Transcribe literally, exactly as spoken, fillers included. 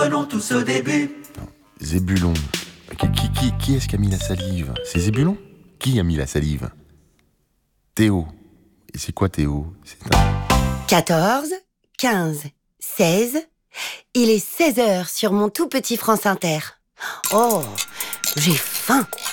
Revenons tous au début. Zébulon. Qui, qui, qui, qui est-ce qui a mis la salive? C'est Zébulon? Qui a mis la salive? Théo. Et c'est quoi Théo? C'est un... quatorze, quinze, seize. Il est seize heures sur mon tout petit France Inter. Oh, j'ai faim.